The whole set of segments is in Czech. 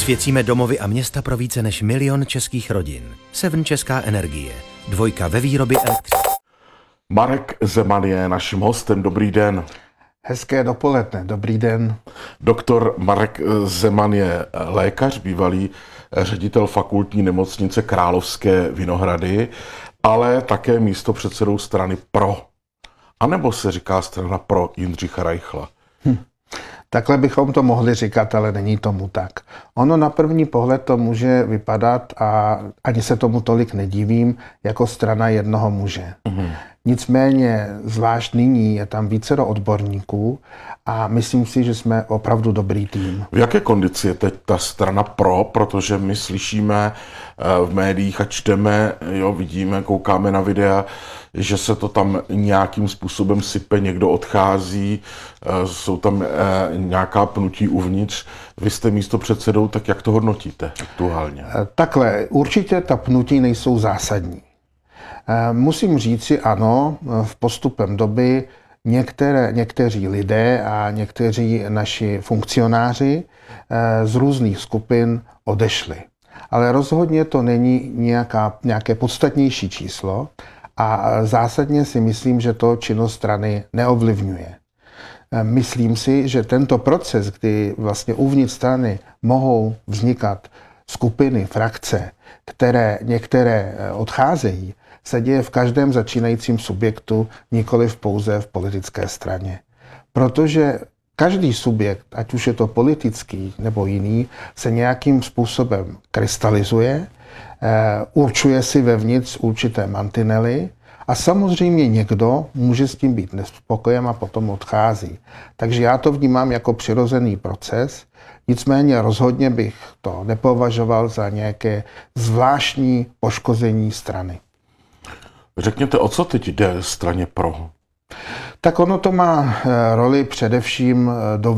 Osvěcíme domovy a města pro více než 1 000 000 českých rodin. Seven Česká energie. 2 ve výrobě elektřiny. Marek Zeman je naším hostem. Dobrý den. Hezké dopoledne, dobrý den. Doktor Marek Zeman je lékař, bývalý ředitel fakultní nemocnice Královské Vinohrady, ale také místopředsedou strany PRO. A nebo se říká strana PRO Jindřicha Reichla? Takhle bychom to mohli říkat, ale není tomu tak. Ono na první pohled to může vypadat, a ani se tomu tolik nedivím, jako strana jednoho muže. Nicméně, zvlášť nyní je tam vícero odborníků a myslím si, že jsme opravdu dobrý tým. V jaké kondici je teď ta strana PRO? Protože my slyšíme v médiích a čteme, vidíme, koukáme na videa, že se to tam nějakým způsobem sype, někdo odchází, jsou tam nějaká pnutí uvnitř. Vy jste místopředsedou, tak jak to hodnotíte aktuálně? Takhle, určitě ta pnutí nejsou zásadní. Musím říci ano, v postupem doby někteří lidé a někteří naši funkcionáři z různých skupin odešli. Ale rozhodně to není nějaké podstatnější číslo a zásadně si myslím, že to činnost strany neovlivňuje. Myslím si, že tento proces, kdy vlastně uvnitř strany mohou vznikat skupiny, frakce, které některé odcházejí, se děje v každém začínajícím subjektu, nikoliv pouze v politické straně. Protože každý subjekt, ať už je to politický nebo jiný, se nějakým způsobem krystalizuje, určuje si vevnitř určité mantinely a samozřejmě někdo může s tím být nespokojen a potom odchází. Takže já to vnímám jako přirozený proces, nicméně rozhodně bych to nepovažoval za nějaké zvláštní poškození strany. Řekněte, o co teď jde straně PRO? Tak ono to má roli především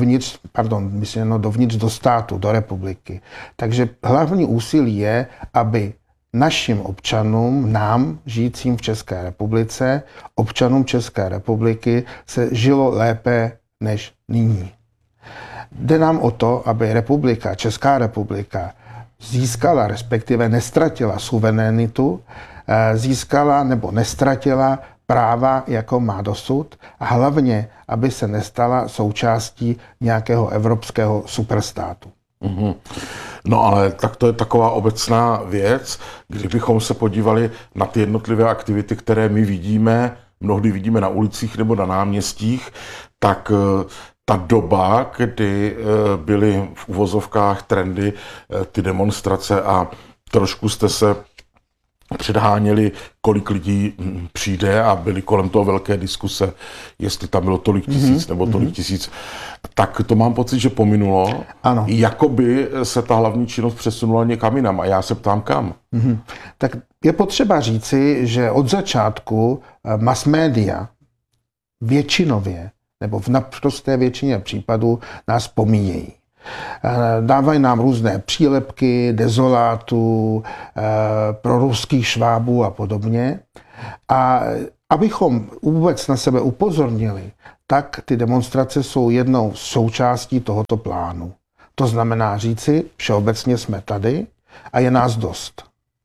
dovnitř do státu, do republiky. Takže hlavní úsilí je, aby našim občanům, nám, žijícím v České republice, občanům České republiky se žilo lépe než nyní. Jde nám o to, aby Česká republika získala, respektive nestratila suverenitu, získala nebo nestratila práva, jako má dosud, a hlavně, aby se nestala součástí nějakého evropského superstátu. No ale tak to je taková obecná věc, kdybychom se podívali na ty jednotlivé aktivity, které my vidíme, mnohdy vidíme na ulicích nebo na náměstích, tak ta doba, kdy byly v uvozovkách trendy ty demonstrace a trošku jste se předháněli, kolik lidí přijde a byly kolem toho velké diskuse, jestli tam bylo tolik tisíc nebo tolik tisíc, tak to mám pocit, že pominulo. Ano. Jakoby se ta hlavní činnost přesunula někam jinam a já se ptám kam. Tak je potřeba říci, že od začátku mass media většinově nebo v naprosté většině případů nás pomíjejí. Dávají nám různé přílepky, dezolátů, proruských švábů a podobně. A abychom vůbec na sebe upozornili, tak ty demonstrace jsou jednou součástí tohoto plánu. To znamená říci, všeobecně jsme tady a je nás dost.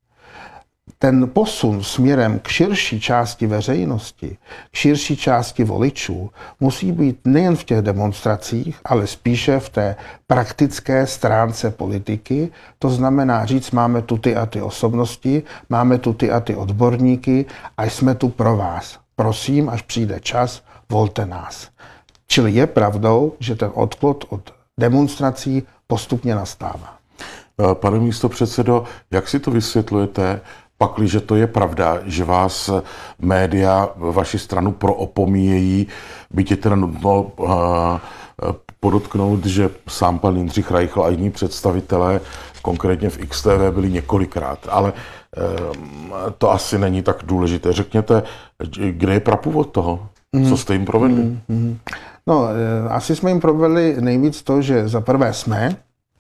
Ten posun směrem k širší části veřejnosti, k širší části voličů, musí být nejen v těch demonstracích, ale spíše v té praktické stránce politiky. To znamená říct, máme tu ty a ty osobnosti, máme tu ty a ty odborníky a jsme tu pro vás. Prosím, až přijde čas, volte nás. Čili je pravdou, že ten odklon od demonstrací postupně nastává. Pane místopředsedo, jak si to vysvětlujete, pakliže to je pravda, že vás média vaši stranu opomíjejí, byť je teda nutno podotknout, že sám pan Jindřich Reichl a jiní představitelé, konkrétně v XTV, byli několikrát, ale to asi není tak důležité. Řekněte, kde je prapůvod toho? Co jste jim provedli? No, asi jsme jim provedli nejvíc to, že za prvé jsme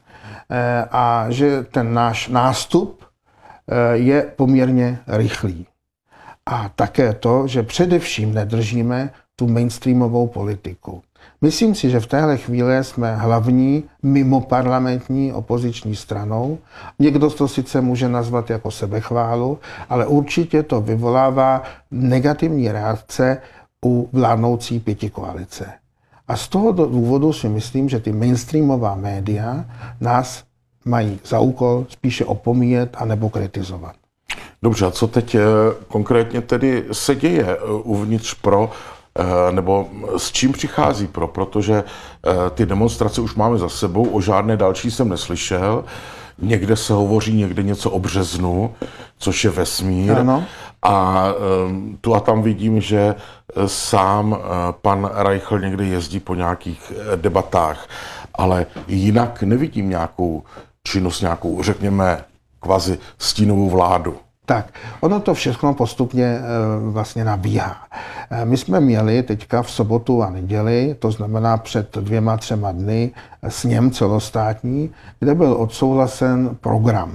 a že ten náš nástup je poměrně rychlý. A také to, že především nedržíme tu mainstreamovou politiku. Myslím si, že v téhle chvíli jsme hlavní mimoparlamentní opoziční stranou. Někdo to sice může nazvat jako sebechválu, ale určitě to vyvolává negativní reakce u vládnoucí pětikoalice. A z toho důvodu si myslím, že ty mainstreamová média nás mají za úkol spíše opomíjet anebo kritizovat. Dobře, a co teď konkrétně tedy se děje uvnitř pro, nebo s čím přichází pro, protože ty demonstrace už máme za sebou, o žádné další jsem neslyšel. Někde se hovoří někde něco o březnu, což je vesmír. Ano. A tu a tam vidím, že sám pan Reichl někde jezdí po nějakých debatách, ale jinak nevidím nějakou činnost, nějakou, řekněme, kvazi stínovou vládu. Tak, ono to všechno postupně vlastně nabíhá. My jsme měli teďka v sobotu a neděli, to znamená před 2-3 dny, sněm celostátní, kde byl odsouhlasen program.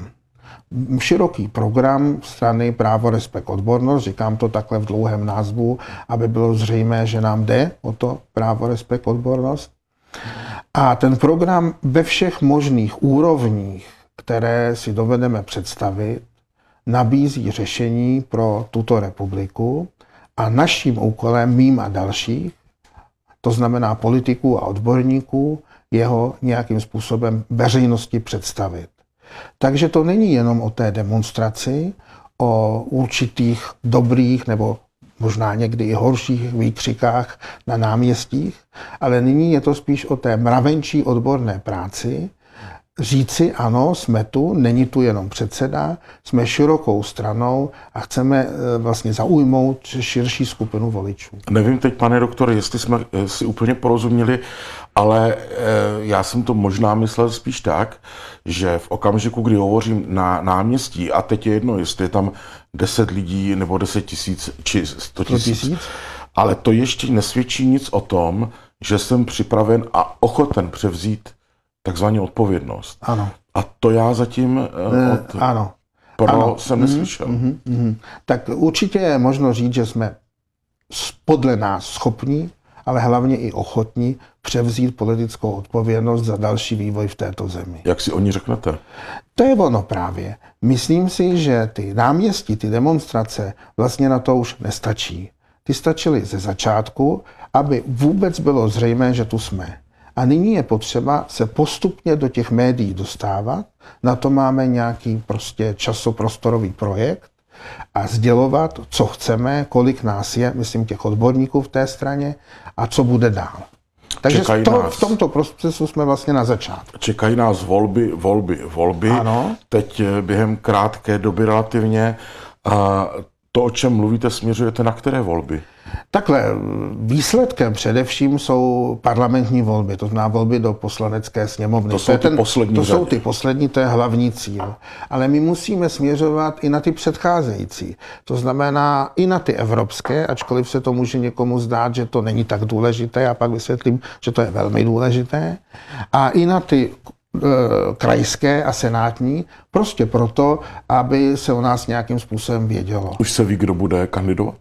Široký program strany Právo, respekt, odbornost, říkám to takhle v dlouhém názvu, aby bylo zřejmé, že nám jde o to právo, respekt, odbornost. A ten program ve všech možných úrovních, které si dovedeme představit, nabízí řešení pro tuto republiku a naším úkolem, mým a dalších, to znamená politiků a odborníků, jeho nějakým způsobem veřejnosti představit. Takže to není jenom o té demonstraci, o určitých dobrých nebo možná někdy i horších výkřikách na náměstích, ale nyní je to spíš o té mravenčí odborné práci, říci ano, jsme tu, není tu jenom předseda, jsme širokou stranou a chceme vlastně zaujmout širší skupinu voličů. Nevím teď, pane doktore, jestli jsme si úplně porozuměli, ale já jsem to možná myslel spíš tak, že v okamžiku, kdy hovořím na náměstí, a teď je jedno, jestli je tam 10 lidí nebo 10 000 či 100 000, ale to ještě nesvědčí nic o tom, že jsem připraven a ochoten převzít takzvanou odpovědnost. Ano. A to já zatím ano. jsem neslyšel. Tak určitě je možno říct, že jsme podle nás schopní, ale hlavně i ochotní převzít politickou odpovědnost za další vývoj v této zemi. Jak si o ní řeknete? To je ono právě. Myslím si, že ty náměstí, ty demonstrace vlastně na to už nestačí. Ty stačily ze začátku, aby vůbec bylo zřejmé, že tu jsme. A nyní je potřeba se postupně do těch médií dostávat. Na to máme nějaký prostě časoprostorový projekt a sdělovat, co chceme, kolik nás je, myslím těch odborníků v té straně a co bude dál. Takže v tomto procesu jsme vlastně na začátku. Čekají nás volby. Ano. Teď během krátké doby relativně. A to, o čem mluvíte, směřujete na které volby? Takhle, výsledkem především jsou parlamentní volby, to znamená volby do poslanecké sněmovny. To jsou ty poslední, to je hlavní cíl. Ale my musíme směřovat i na ty předcházející. To znamená i na ty evropské, ačkoliv se to může někomu zdát, že to není tak důležité, a pak vysvětlím, že to je velmi důležité. A i na ty krajské a senátní, prostě proto, aby se o nás nějakým způsobem vědělo. Už se ví, kdo bude kandidovat?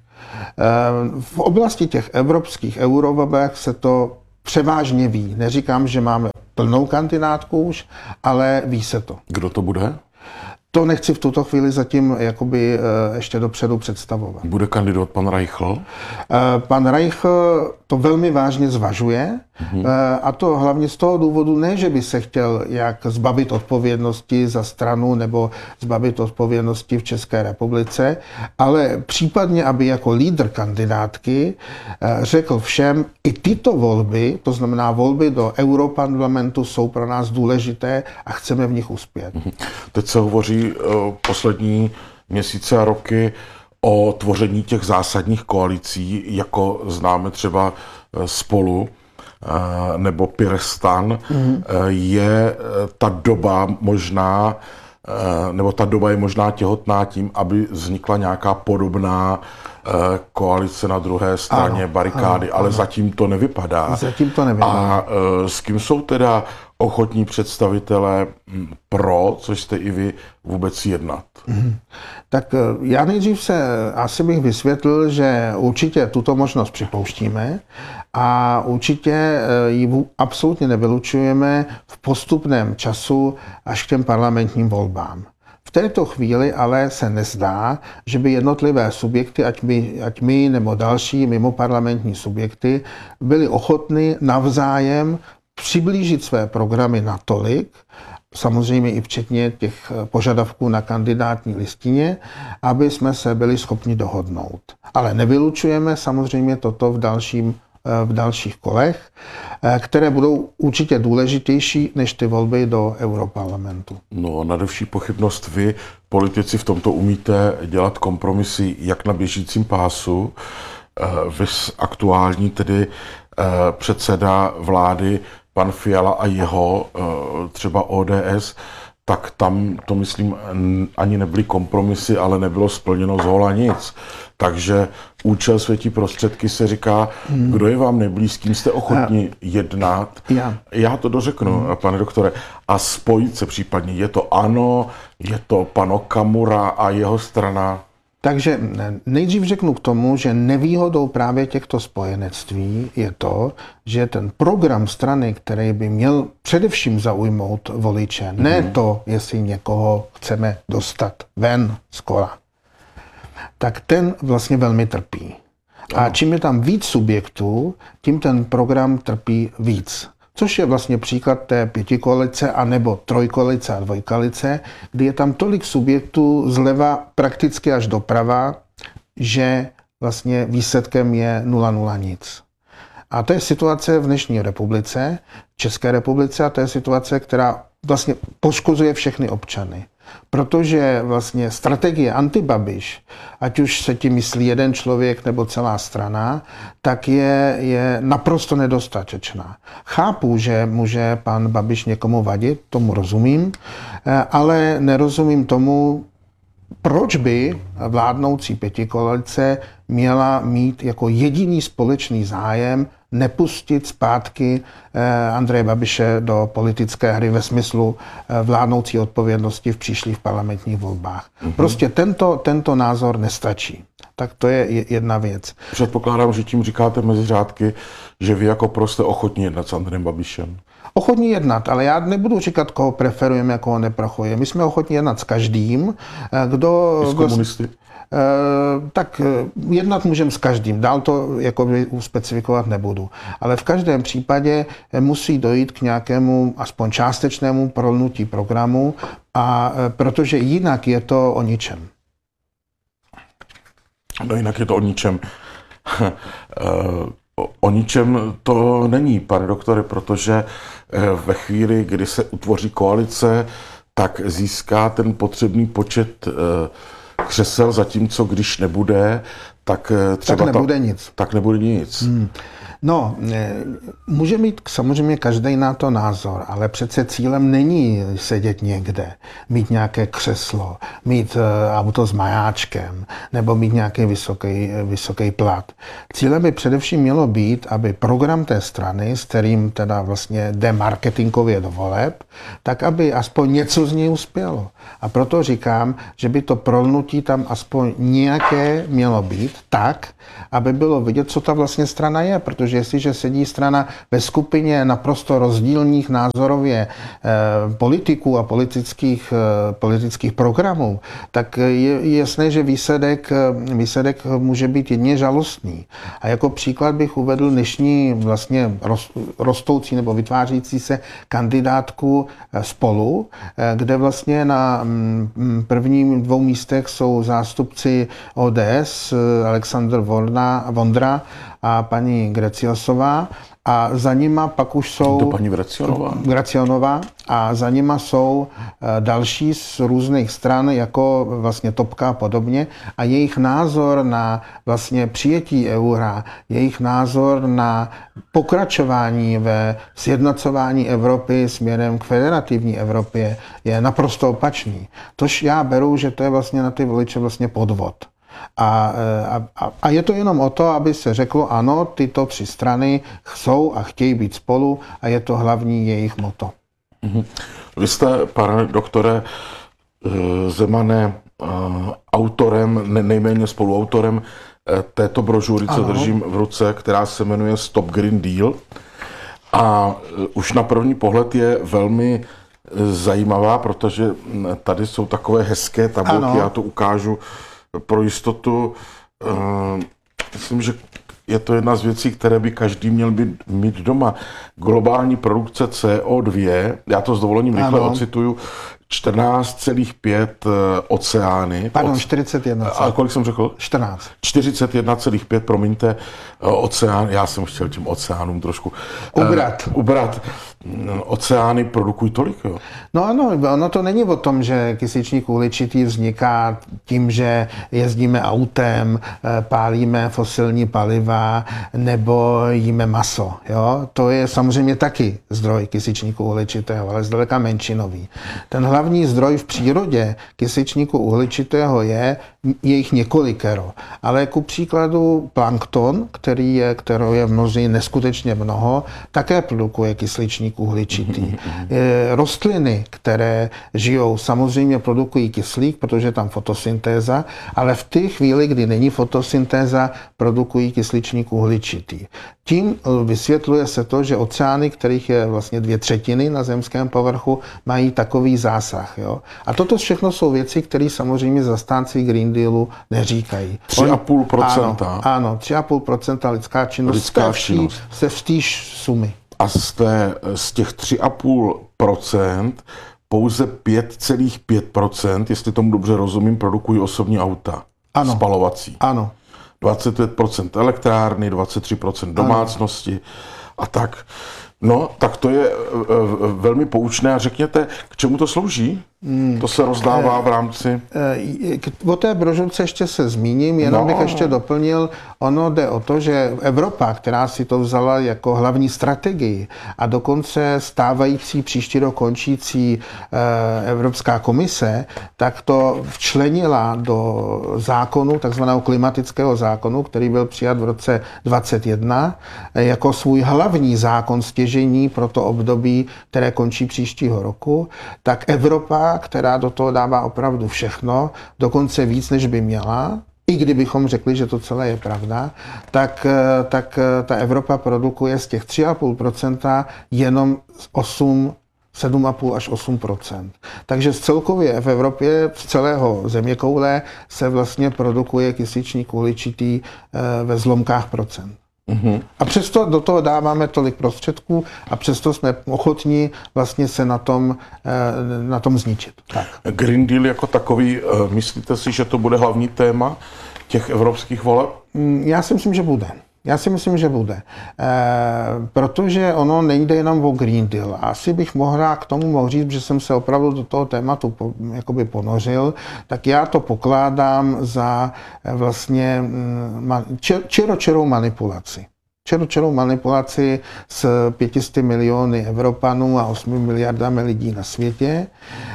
V oblasti těch evropských eurovoleb se to převážně ví. Neříkám, že máme plnou kandidátku už, ale ví se to. Kdo to bude? To nechci v tuto chvíli zatím jakoby ještě dopředu představovat. Bude kandidovat pan Reichl? Pan Reichl to velmi vážně zvažuje, a to hlavně z toho důvodu, ne, že by se chtěl jak zbavit odpovědnosti za stranu nebo zbavit odpovědnosti v České republice, ale případně, aby jako lídr kandidátky řekl všem, i tyto volby, to znamená volby do Europarlamentu, jsou pro nás důležité a chceme v nich uspět. Teď se hovoří poslední měsíce a roky o tvoření těch zásadních koalicí, jako známe třeba Spolu nebo PirSTAN. Je ta doba možná, nebo ta doba je možná těhotná tím, aby vznikla nějaká podobná koalice na druhé straně barikády, ale zatím to nevypadá. Zatím to nevypadá. A s kým jsou teda ochotní představitelé pro, což jste i vy, vůbec jednat? Tak já nejdřív asi bych vysvětlil, že určitě tuto možnost připouštíme a určitě ji absolutně nevylučujeme v postupném času až k těm parlamentním volbám. V této chvíli ale se nezdá, že by jednotlivé subjekty, ať my nebo další mimoparlamentní subjekty, byli ochotni navzájem přiblížit své programy natolik, samozřejmě i včetně těch požadavků na kandidátní listině, aby jsme se byli schopni dohodnout. Ale nevylučujeme samozřejmě toto v dalších kolech, které budou určitě důležitější než ty volby do Europarlamentu. No, nadevší pochybnost, vy, politici, v tomto umíte dělat kompromisy jak na běžícím pásu, vy aktuální tedy předseda vlády, pan Fiala a jeho třeba ODS, tak tam to myslím ani nebyly kompromisy, ale nebylo splněno zhola nic. Takže účel světí prostředky se říká, kdo je vám nejblíž, s kým jste ochotni jednat. Já to dořeknu, pane doktore. A spojit se případně. Je to ANO, je to pan Okamura a jeho strana. Takže nejdřív řeknu k tomu, že nevýhodou právě těchto spojenectví je to, že ten program strany, který by měl především zaujmout voliče, ne to, jestli někoho chceme dostat ven z kola, tak ten vlastně velmi trpí. A čím je tam víc subjektů, tím ten program trpí víc. Což je vlastně příklad té pětikoalice anebo trojkoalice a dvojkoalice, kdy je tam tolik subjektů zleva prakticky až doprava, že vlastně výsledkem je 0,0 nic. A to je situace v dnešní republice, České republice, a to je situace, která vlastně poškozuje všechny občany. Protože vlastně strategie antibabiš, ať už se tím myslí jeden člověk nebo celá strana, tak je naprosto nedostatečná. Chápu, že může pan Babiš někomu vadit, tomu rozumím, ale nerozumím tomu, proč by vládnoucí pětikoalice měla mít jako jediný společný zájem nepustit zpátky Andreje Babiše do politické hry ve smyslu vládnoucí odpovědnosti v příštích parlamentních volbách. Prostě tento názor nestačí. Tak to je jedna věc. Předpokládám, že tím říkáte mezi řádky, že vy jako jste ochotní jednat s Andrejem Babišem. Ochotní jednat, ale já nebudu říkat, koho preferujeme, koho nepreferujeme. My jsme ochotní jednat s každým, kdo... S komunisty? Tak jednat můžeme s každým, dál to jakoby specifikovat nebudu. Ale v každém případě musí dojít k nějakému aspoň částečnému prolnutí programu, a protože jinak je to o ničem. No jinak je to o ničem. O ničem to není, pane doktore, protože ve chvíli, kdy se utvoří koalice, tak získá ten potřebný počet křesel, zatímco když nebude, tak třeba... Tak nebude nic. Tak nebude nic. No, může mít samozřejmě každý na to názor, ale přece cílem není sedět někde, mít nějaké křeslo, mít auto s majáčkem nebo mít nějaký vysoký plat. Cílem by především mělo být, aby program té strany, s kterým teda vlastně jde marketingově do voleb, tak aby aspoň něco z něj uspělo. A proto říkám, že by to prolnutí tam aspoň nějaké mělo být tak, aby bylo vidět, co ta vlastně strana je, protože jestliže sedí strana ve skupině naprosto rozdílných názorově politiků a politických programů, tak je jasné, že výsledek může být jedně žalostný. A jako příklad bych uvedl dnešní vlastně rostoucí nebo vytvářící se kandidátku Spolu, kde vlastně na prvním 2 místech jsou zástupci ODS, Alexandr Vondra a paní Greciosová, a za nima pak už jsou... To paní Gracionová. A za nima jsou další z různých stran, jako vlastně Topka a podobně. A jejich názor na vlastně přijetí eura, jejich názor na pokračování ve sjednocování Evropy směrem k federativní Evropě je naprosto opačný. Tož já beru, že to je vlastně na ty voliče vlastně podvod. A je to jenom o to, aby se řeklo, ano, tyto 3 strany jsou a chtějí být spolu a je to hlavní jejich motto. Vy jste, pane doktore Zemane, autorem, nejméně spoluautorem této brožury, co držím v ruce, která se jmenuje Stop Green Deal. A už na první pohled je velmi zajímavá, protože tady jsou takové hezké tabulky, já to ukážu pro jistotu. Myslím, že je to jedna z věcí, které by každý měl mít doma. Globální produkce CO2, já to s dovolením rychle ocituju, 14,5 oceány. Pardon, 41. A kolik jsem řekl? 14. 41,5, promiňte, oceán, já jsem chtěl tím oceánům trošku ubrat. Oceány produkují tolik, jo? No ano, ono to není o tom, že kysličník uhličitý vzniká tím, že jezdíme autem, pálíme fosilní paliva nebo jíme maso, jo? To je samozřejmě taky zdroj kysličníku uhličitého, ale zdaleka menšinový. Ten hlavní zdroj v přírodě kysličníku uhličitého je jich několikero, ale ku příkladu plankton, kterého je v moři neskutečně mnoho, také produkuje kysličník uhličitý. Rostliny, které žijou, samozřejmě produkují kyslík, protože je tam fotosyntéza, ale v té chvíli, kdy není fotosyntéza, produkují kysličník uhličitý. Tím vysvětluje se to, že oceány, kterých je vlastně 2/3 na zemském povrchu, mají takový zásah. Jo? A toto všechno jsou věci, které samozřejmě zastánci Green Dealu neříkají. 3,5%. Ano, 3,5% lidská činnost. Se v týž sumy. A z těch 3,5% pouze 5,5%, jestli tomu dobře rozumím, produkují osobní auta. Ano. Spalovací. Ano. 25% elektrárny, 23% domácnosti a tak. No, tak to je velmi poučné. A řekněte, k čemu to slouží? To se rozdává v rámci... O té brožurce ještě se zmíním, jenom bych ještě doplnil, ono jde o to, že Evropa, která si to vzala jako hlavní strategii a dokonce stávající příští rok končící Evropská komise, tak to včlenila do zákonu, takzvaného klimatického zákonu, který byl přijat v roce 2021, jako svůj hlavní zákon stěžení pro to období, které končí příštího roku, tak Evropa, která do toho dává opravdu všechno, dokonce víc, než by měla, i kdybychom řekli, že to celé je pravda, tak ta Evropa produkuje z těch 3,5% jenom 7,5 až 8%. Takže celkově v Evropě, z celého zeměkoule, se vlastně produkuje kysličník uhličitý ve zlomkách procent. A přesto do toho dáváme tolik prostředků a přesto jsme ochotní vlastně se na tom zničit. Tak. Green Deal jako takový, myslíte si, že to bude hlavní téma těch evropských voleb? Já si myslím, že bude. Protože ono nejde jenom o Green Deal. Asi bych k tomu mohl říct, že jsem se opravdu do toho tématu ponořil, tak já to pokládám za vlastně čirou manipulaci. Čirou manipulaci s 500 miliony Evropanů a 8 miliardami lidí na světě.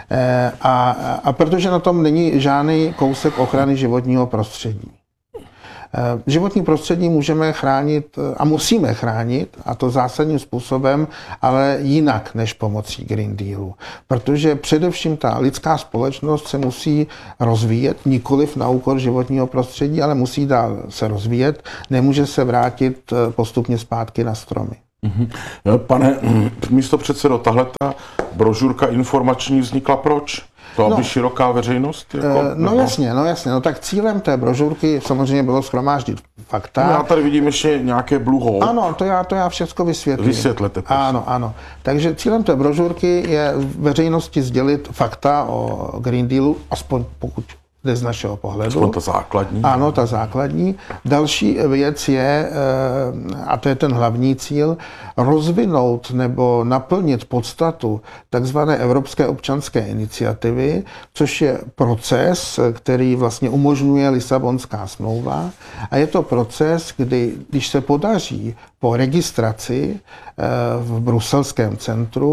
A protože na tom není žádný kousek ochrany životního prostředí. Životní prostředí můžeme chránit a musíme chránit, a to zásadním způsobem, ale jinak než pomocí Green Dealu. Protože především ta lidská společnost se musí rozvíjet, nikoliv na úkor životního prostředí, ale musí dál se rozvíjet, nemůže se vrátit postupně zpátky na stromy. Pane místopředsedo, tahleta brožurka informační vznikla proč? To aby široká veřejnost? No jasně. No tak cílem té brožurky samozřejmě bylo shromáždit fakta. Já tady vidím ještě nějaké blue hole. Ano, to já všechno vysvětlím. Vysvětlete, prosím. Ano. Takže cílem té brožurky je veřejnosti sdělit fakta o Green Dealu, aspoň pokud jde z našeho pohledu. Aspoň ta základní. Ano, ta základní. Další věc je, a to je ten hlavní cíl, rozvinout nebo naplnit podstatu takzvané Evropské občanské iniciativy, což je proces, který vlastně umožňuje Lisabonská smlouva. A je to proces, když se podaří po registraci v bruselském centru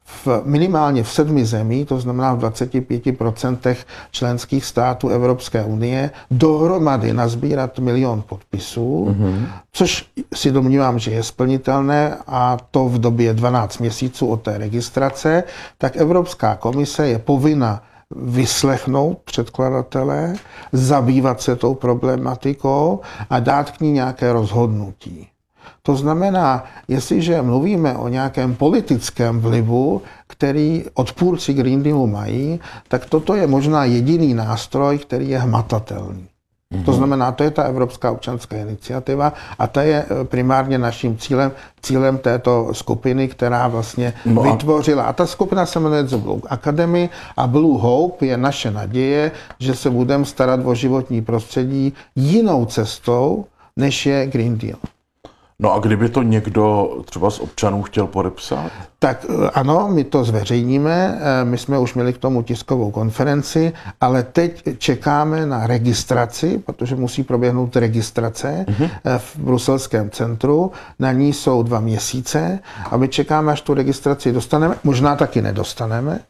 minimálně v 7 zemích, to znamená v 25% členských států Evropské unie, dohromady nazbírat 1 milion podpisů, což si domnívám, že je splnitelné, a to v době 12 měsíců od té registrace, tak Evropská komise je povinna vyslechnout předkladatele, zabývat se tou problematikou a dát k ní nějaké rozhodnutí. To znamená, jestliže mluvíme o nějakém politickém vlivu, který odpůrci Green Dealu mají, tak toto je možná jediný nástroj, který je hmatatelný. To znamená, to je ta Evropská občanská iniciativa a ta je primárně naším cílem této skupiny, která vlastně vytvořila. A ta skupina se jmenuje The Blue Academy a Blue Hope je naše naděje, že se budeme starat o životní prostředí jinou cestou, než je Green Deal. No a kdyby to někdo třeba z občanů chtěl podepsat? Tak ano, my to zveřejníme, my jsme už měli k tomu tiskovou konferenci, ale teď čekáme na registraci, protože musí proběhnout registrace v bruselském centru, na ní jsou 2 měsíce a my čekáme, až tu registraci dostaneme, možná taky nedostaneme,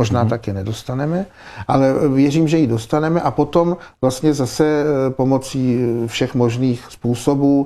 ale věřím, že ji dostaneme a potom vlastně zase pomocí všech možných způsobů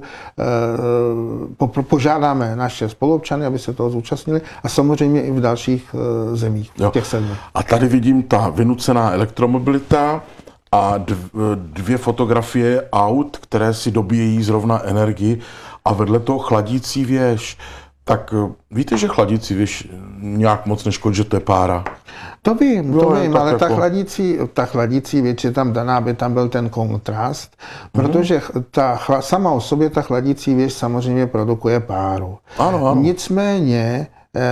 požádáme naše spoluobčany, aby se toho zúčastnili a samozřejmě i v dalších zemích, těch 7. A tady vidím ta vynucená elektromobilita a 2 fotografie aut, které si dobíjejí zrovna energii a vedle toho chladící věž. Tak víte, že chladící věž nějak moc neškodí, že to je pára? To vím, ale jako ta chladící věc je tam daná, aby tam byl ten kontrast, protože sama o sobě ta chladící věž samozřejmě produkuje páru. Ano. Nicméně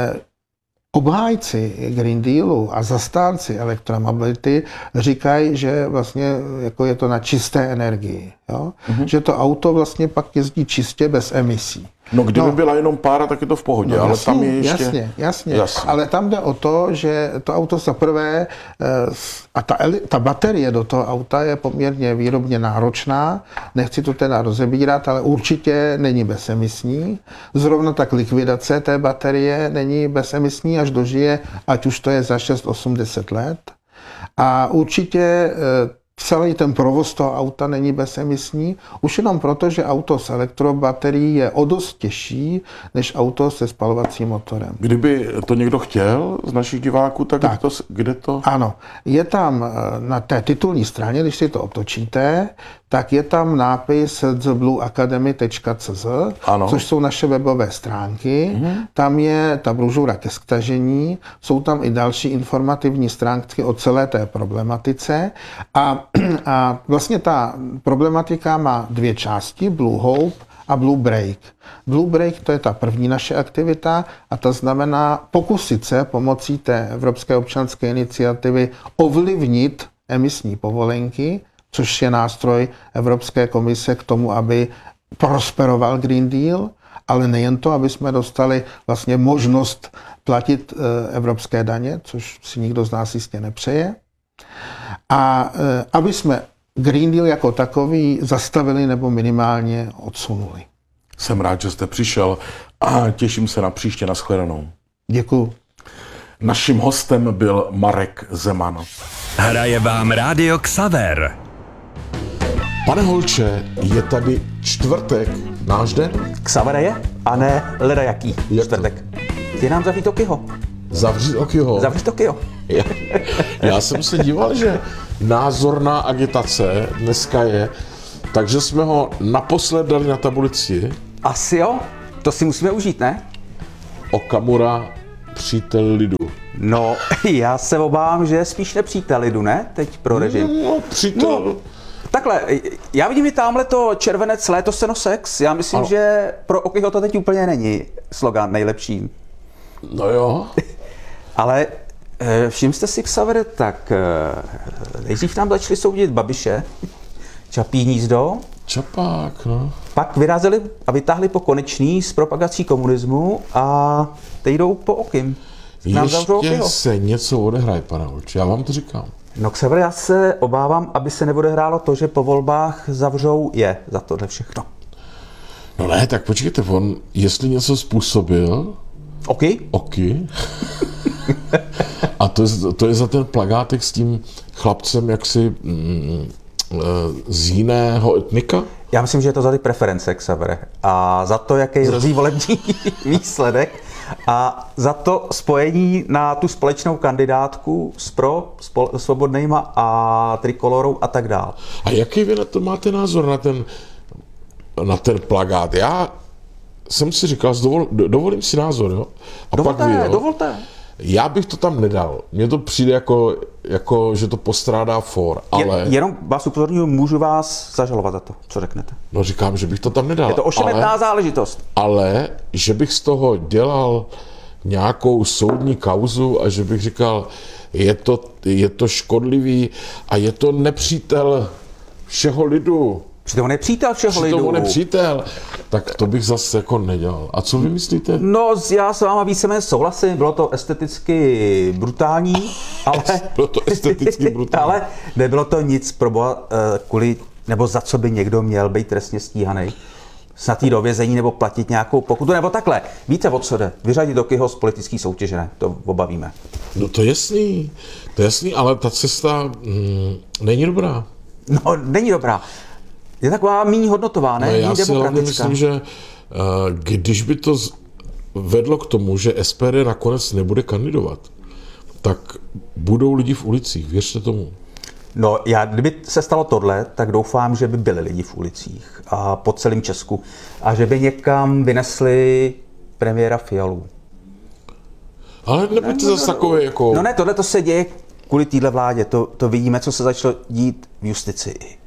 obhájci Green Dealu a zastánci elektromobility říkají, že vlastně jako je to na čisté energii. Jo? Že to auto vlastně pak jezdí čistě bez emisí. No kdyby byla jenom pára, tak je to v pohodě, ale jasně, tam je ještě... Jasně. Ale tam jde o to, že to auto zaprvé a ta baterie do toho auta je poměrně výrobně náročná, nechci to teda rozebírat, ale určitě není bezemisní. Zrovna tak likvidace té baterie není bezemisní, až dožije, ať už to je za 6-80 let. A určitě celý ten provoz toho auta není bezemisní, už jenom proto, že auto s elektrobaterií je o dost těžší než auto se spalovacím motorem. Kdyby to někdo chtěl z našich diváků, tak. Kde to? Ano, je tam na té titulní straně, když si to otočíte, tak je tam nápis theblueacademy.cz, což jsou naše webové stránky. Tam je ta brožura ke stažení, jsou tam i další informativní stránky o celé té problematice. A vlastně ta problematika má 2 části, Blue Hope a Blue Break. Blue Break to je ta první naše aktivita a ta znamená pokusit se pomocí té Evropské občanské iniciativy ovlivnit emisní povolenky, což je nástroj Evropské komise k tomu, aby prosperoval Green Deal, ale nejen to, aby jsme dostali vlastně možnost platit evropské daně, což si nikdo z nás jistě nepřeje. A aby jsme Green Deal jako takový zastavili nebo minimálně odsunuli. Jsem rád, že jste přišel a těším se na příště. Nashledanou. Děkuju. Naším hostem byl Marek Zeman. Hraje vám Rádio Xaver. Pane Holče, je tady čtvrtek, náš den? Xavere je? A ne leda jaký čtvrtek. Ty nám zavřít Tokyho. Zavřít Tokyho? Zavřít Tokyho. Já jsem se díval, že názorná agitace dneska je, takže jsme ho naposled dali na tabulici. Asi jo? To si musíme užít, ne? Okamura, přítel lidu. No, já se obávám, že je spíš nepřítel lidu, ne? Teď pro režim. No, přítel... No. Takhle, já vidím i tamhle to červenec, léto, seno, sex. Já myslím, že pro Okyho to teď úplně není slogan nejlepší. No jo. Ale všiml jste si, Xaver, tak nejdřív tam začali soudit Babiše, Čapí hnízdo. Čapák, no. Pak vyrazili a vytáhli po Konečný s propagací komunismu a teď jdou po Okym. Ještě se něco odehraje, pane Holče, já vám to říkám. No Xaver, já se obávám, aby se neodehrálo to, že po volbách zavřou je za tohle všechno. No ne, tak počkejte, on, jestli něco způsobil... Oky, A to je za ten plagátek s tím chlapcem jaksi z jiného etnika? Já myslím, že je to za ty preference, Xavere. A za to, jaký hrozí volební výsledek. A za to spojení na tu společnou kandidátku s svobodnýma a trikolorou a tak dál. A jaký vy na to máte názor, na ten plakát? Já jsem si říkal, dovolím si názor, jo? A Dovolte, pak vy, jo? dovolte. Já bych to tam nedal. Mně to přijde jako že to postrádá for, ale... Jenom vás upozorňuji, můžu vás zažalovat za to, co řeknete. No říkám, že bych to tam nedal. Je to ošemetná záležitost. Ale že bych z toho dělal nějakou soudní kauzu a že bych říkal, je to škodlivý a je to nepřítel všeho lidu. Přitom nepřítel všeho lidu. Přitom nepřítel, tak to bych zase jako nedělal. A co vy myslíte? No, já s váma víceméně souhlasím, bylo to esteticky brutální, ale... Bylo to esteticky brutální. Ale nebylo to nic pro boha nebo za co by někdo měl být trestně stíhaný. Snad jít do vězení nebo platit nějakou pokutu, nebo takhle. Víte, o co jde? Vyřadit Okyho z politické soutěže, ne? To obavíme. No to je jasný, ale ta cesta není dobrá. No, není dobrá. Je taková méně hodnotová, ne? No, já si hlavně demokratická. myslím, že když by to vedlo k tomu, že SPD nakonec nebude kandidovat, tak budou lidi v ulicích, věřte tomu. No, kdyby se stalo tohle, tak doufám, že by byli lidi v ulicích a po celém Česku a že by někam vynesli premiéra Fialu. Ale nebuďte zase takové jako... No ne, tohle to se děje kvůli téhle vládě. To vidíme, co se začalo dít v justici.